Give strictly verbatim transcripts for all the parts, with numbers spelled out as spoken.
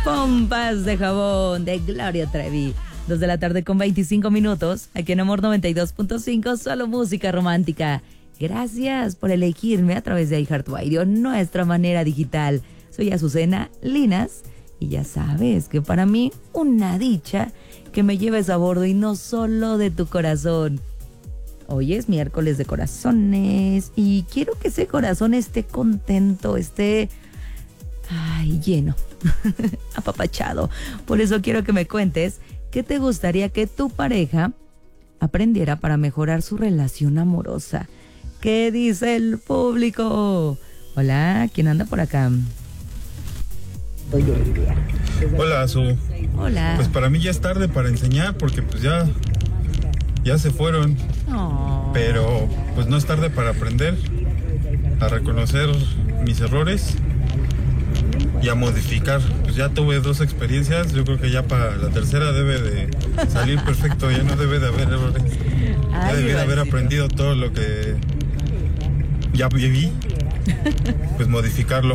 Pompas de jabón de Gloria Trevi. Dos de la tarde con veinticinco minutos. Aquí en Amor noventa y dos punto cinco, solo música romántica. Gracias por elegirme a través de iHeartRadio, nuestra manera digital. Soy Azucena Linas y ya sabes que para mí una dicha que me lleves a bordo y no solo de tu corazón. Hoy es miércoles de corazones y quiero que ese corazón esté contento, esté ay, lleno, apapachado. Por eso quiero que me cuentes qué te gustaría que tu pareja aprendiera para mejorar su relación amorosa. ¿Qué dice el público? Hola, ¿quién anda por acá? Soy Olivia. Hola, Azu. Hola. Pues para mí ya es tarde para enseñar porque pues ya, ya se fueron. Oh. Pero pues no es tarde para aprender a reconocer mis errores y a modificar. Pues ya tuve dos experiencias, yo creo que ya para la tercera debe de salir perfecto, ya no debe de haber errores. Ya Ay, debí de haber Ivancito. aprendido todo lo que ya viví, pues modificarlo.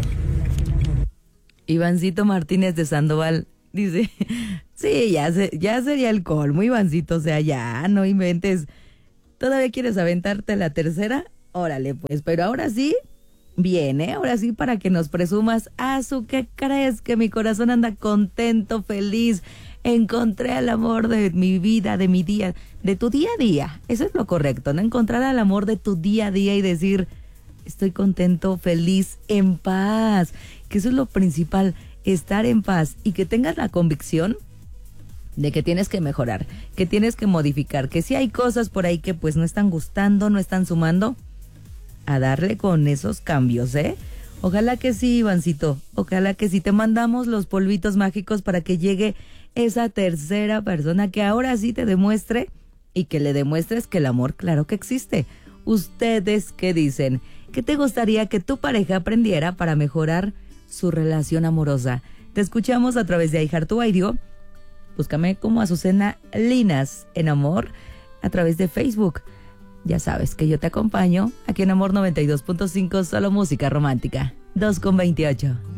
Ivancito Martínez de Sandoval dice, sí, ya, se, ya sería el colmo, Ivancito, o sea, ya, no inventes. ¿Todavía quieres aventarte la tercera? Órale, pues, pero ahora sí, bien, ¿eh? Ahora sí, para que nos presumas, Azu, ¿qué crees? Que mi corazón anda contento, feliz. Encontré al amor de mi vida, de mi día, de tu día a día. Eso es lo correcto, ¿no? Encontrar al amor de tu día a día y decir, estoy contento, feliz, en paz. Que eso es lo principal, estar en paz y que tengas la convicción de que tienes que mejorar, que tienes que modificar, que si hay cosas por ahí que pues no están gustando, no están sumando, a darle con esos cambios, ¿eh? Ojalá que sí, Ivancito, ojalá que sí, te mandamos los polvitos mágicos para que llegue esa tercera persona que ahora sí te demuestre y que le demuestres que el amor claro que existe. ¿Ustedes qué dicen? ¿Qué te gustaría que tu pareja aprendiera para mejorar su relación amorosa? Te escuchamos a través de iHeartRadio. Búscame como Azucena Linas en Amor a través de Facebook. Ya sabes que yo te acompaño aquí en Amor noventa y dos punto cinco, solo música romántica. dos con veintiocho.